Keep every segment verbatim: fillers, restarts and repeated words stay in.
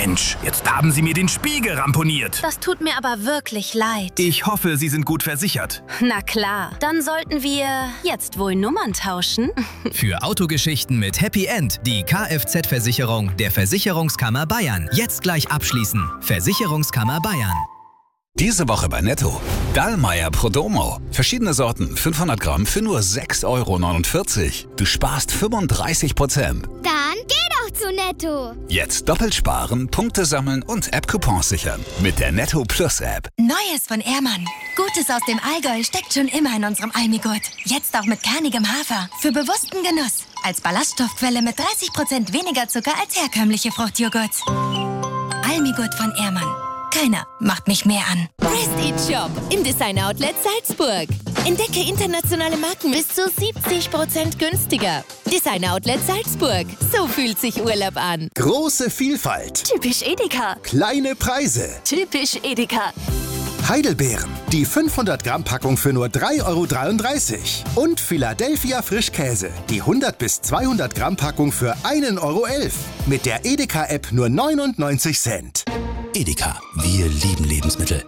Mensch, jetzt haben Sie mir den Spiegel ramponiert. Das tut mir aber wirklich leid. Ich hoffe, Sie sind gut versichert. Na klar, dann sollten wir jetzt wohl Nummern tauschen. Für Autogeschichten mit Happy End die Kfz-Versicherung der Versicherungskammer Bayern. Jetzt gleich abschließen. Versicherungskammer Bayern. Diese Woche bei Netto. Dallmayr Prodomo. Verschiedene Sorten, fünfhundert Gramm für nur sechs Euro neunundvierzig. Du sparst fünfunddreißig Prozent. Dann geh doch zu Netto. Jetzt doppelt sparen, Punkte sammeln und App-Coupons sichern. Mit der Netto Plus App. Neues von Ehrmann. Gutes aus dem Allgäu steckt schon immer in unserem Almigurt. Jetzt auch mit kernigem Hafer. Für bewussten Genuss. Als Ballaststoffquelle mit dreißig Prozent weniger Zucker als herkömmliche Fruchtjoghurts. Almigurt von Ehrmann. Keiner macht mich mehr an. Prestige Shop im Designer Outlet Salzburg. Entdecke internationale Marken bis zu siebzig Prozent günstiger. Designer Outlet Salzburg. So fühlt sich Urlaub an. Große Vielfalt. Typisch Edeka. Kleine Preise. Typisch Edeka. Heidelbeeren. Die fünfhundert Gramm Packung für nur drei Euro dreiunddreißig. Und Philadelphia Frischkäse. Die hundert bis zweihundert Gramm Packung für ein Euro elf. Mit der Edeka-App nur neunundneunzig Cent. Edeka, wir lieben Lebensmittel.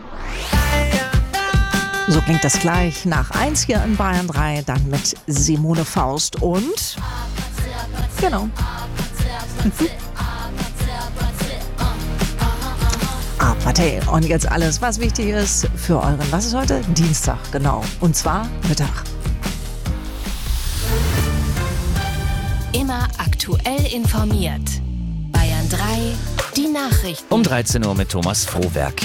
So klingt das gleich nach eins hier in Bayern drei, dann mit Simone Faust und... Genau. Apathe. Und jetzt alles, was wichtig ist für euren... Was ist heute? Dienstag, genau. Und zwar Mittag. Immer aktuell informiert. Bayern drei, die Nachrichten. Um dreizehn Uhr mit Thomas Frohwerk.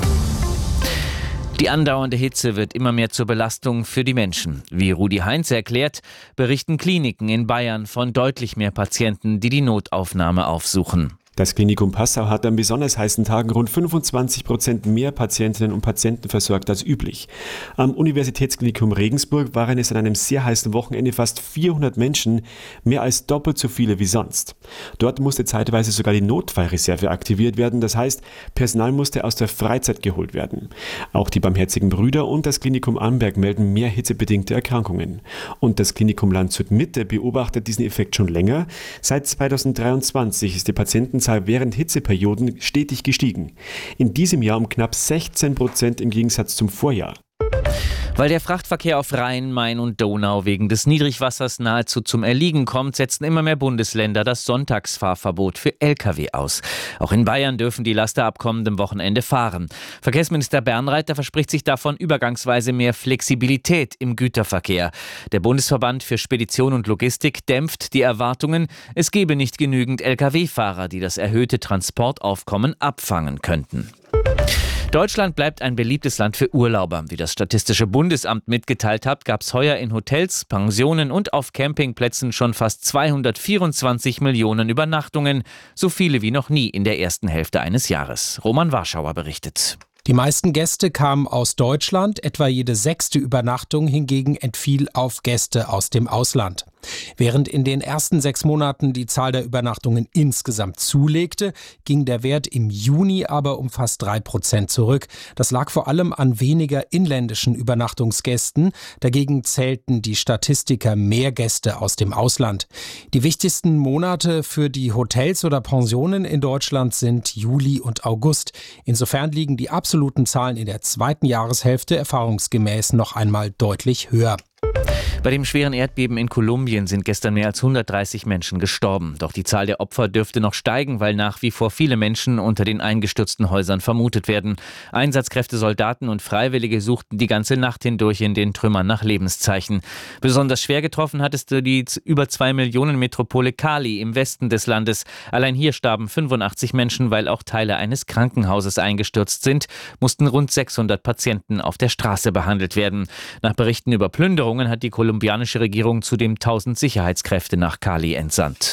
Die andauernde Hitze wird immer mehr zur Belastung für die Menschen. Wie Rudi Heinz erklärt, berichten Kliniken in Bayern von deutlich mehr Patienten, die die Notaufnahme aufsuchen. Das Klinikum Passau hat an besonders heißen Tagen rund fünfundzwanzig Prozent mehr Patientinnen und Patienten versorgt als üblich. Am Universitätsklinikum Regensburg waren es an einem sehr heißen Wochenende fast vierhundert Menschen, mehr als doppelt so viele wie sonst. Dort musste zeitweise sogar die Notfallreserve aktiviert werden, das heißt, Personal musste aus der Freizeit geholt werden. Auch die Barmherzigen Brüder und das Klinikum Amberg melden mehr hitzebedingte Erkrankungen. Und das Klinikum Landshut Mitte beobachtet diesen Effekt schon länger. Seit zweitausenddreiundzwanzig ist die Patientenzahl während Hitzeperioden stetig gestiegen. In diesem Jahr um knapp sechzehn Prozent im Gegensatz zum Vorjahr. Weil der Frachtverkehr auf Rhein, Main und Donau wegen des Niedrigwassers nahezu zum Erliegen kommt, setzen immer mehr Bundesländer das Sonntagsfahrverbot für L K W aus. Auch in Bayern dürfen die Laster ab kommendem Wochenende fahren. Verkehrsminister Bernreiter verspricht sich davon übergangsweise mehr Flexibilität im Güterverkehr. Der Bundesverband für Spedition und Logistik dämpft die Erwartungen, es gebe nicht genügend L K W-Fahrer, die das erhöhte Transportaufkommen abfangen könnten. Deutschland bleibt ein beliebtes Land für Urlauber. Wie das Statistische Bundesamt mitgeteilt hat, gab es heuer in Hotels, Pensionen und auf Campingplätzen schon fast zweihundertvierundzwanzig Millionen Übernachtungen, so viele wie noch nie in der ersten Hälfte eines Jahres. Roman Warschauer berichtet. Die meisten Gäste kamen aus Deutschland, etwa jede sechste Übernachtung hingegen entfiel auf Gäste aus dem Ausland. Während in den ersten sechs Monaten die Zahl der Übernachtungen insgesamt zulegte, ging der Wert im Juni aber um fast drei Prozent zurück. Das lag vor allem an weniger inländischen Übernachtungsgästen. Dagegen zählten die Statistiker mehr Gäste aus dem Ausland. Die wichtigsten Monate für die Hotels oder Pensionen in Deutschland sind Juli und August. Insofern liegen die absoluten Zahlen in der zweiten Jahreshälfte erfahrungsgemäß noch einmal deutlich höher. Bei dem schweren Erdbeben in Kolumbien sind gestern mehr als hundertdreißig Menschen gestorben. Doch die Zahl der Opfer dürfte noch steigen, weil nach wie vor viele Menschen unter den eingestürzten Häusern vermutet werden. Einsatzkräfte, Soldaten und Freiwillige suchten die ganze Nacht hindurch in den Trümmern nach Lebenszeichen. Besonders schwer getroffen hat es die über zwei Millionen Metropole Cali im Westen des Landes. Allein hier starben fünfundachtzig Menschen, weil auch Teile eines Krankenhauses eingestürzt sind, mussten rund sechshundert Patienten auf der Straße behandelt werden. Nach Berichten über Plünderungen hat die kolumbianische Regierung zudem tausend Sicherheitskräfte nach Cali entsandt.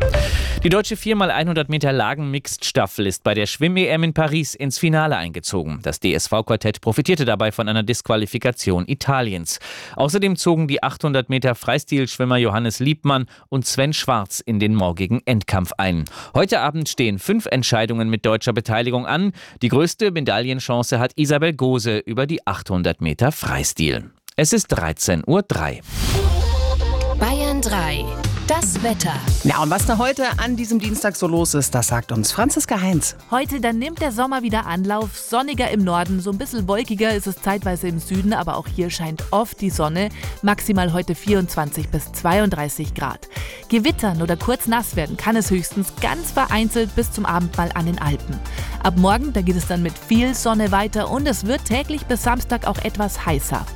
Die deutsche vier mal hundert Meter Lagen-Mixed-Staffel ist bei der Schwimm-E M in Paris ins Finale eingezogen. Das D S V-Quartett profitierte dabei von einer Disqualifikation Italiens. Außerdem zogen die achthundert Meter Freistilschwimmer Johannes Liebmann und Sven Schwarz in den morgigen Endkampf ein. Heute Abend stehen fünf Entscheidungen mit deutscher Beteiligung an. Die größte Medaillenchance hat Isabel Gose über die achthundert Meter Freistil. Es ist dreizehn Uhr drei. Bayern drei. Das Wetter. Ja, und was da heute an diesem Dienstag so los ist, das sagt uns Franziska Heinz. Heute, dann nimmt der Sommer wieder Anlauf. Sonniger im Norden, so ein bisschen wolkiger ist es zeitweise im Süden, aber auch hier scheint oft die Sonne. Maximal heute vierundzwanzig bis zweiunddreißig Grad. Gewittern oder kurz nass werden kann es höchstens ganz vereinzelt bis zum Abend mal an den Alpen. Ab morgen, da geht es dann mit viel Sonne weiter und es wird täglich bis Samstag auch etwas heißer.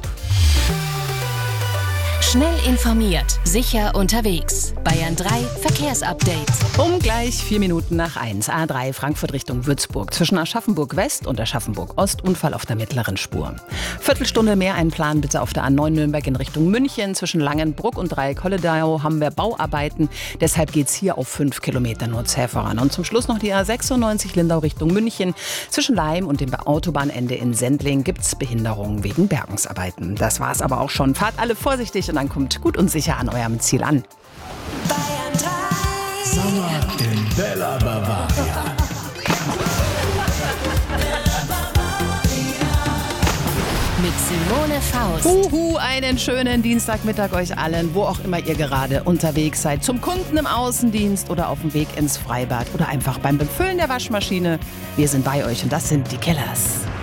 Schnell informiert, sicher unterwegs. Bayern drei Verkehrsupdate. Um gleich vier Minuten nach eins. A drei Frankfurt Richtung Würzburg. Zwischen Aschaffenburg West und Aschaffenburg Ost Unfall auf der mittleren Spur. Viertelstunde mehr einplanen bitte auf der A neun Nürnberg in Richtung München. Zwischen Langenbruck und Dreieck-Holledau haben wir Bauarbeiten. Deshalb geht es hier auf fünf Kilometer nur zäh voran. Und zum Schluss noch die A sechsundneunzig Lindau Richtung München. Zwischen Laim und dem Autobahnende in Sendling gibt es Behinderungen wegen Bergungsarbeiten. Das war's aber auch schon. Fahrt alle vorsichtig und dann kommt gut und sicher an eurem Ziel an. Bayern drei. Sommer in Bella Bavaria. Mit Simone Faust. Uhu, einen schönen Dienstagmittag euch allen, wo auch immer ihr gerade unterwegs seid. Zum Kunden im Außendienst oder auf dem Weg ins Freibad oder einfach beim Befüllen der Waschmaschine. Wir sind bei euch und das sind die Killers.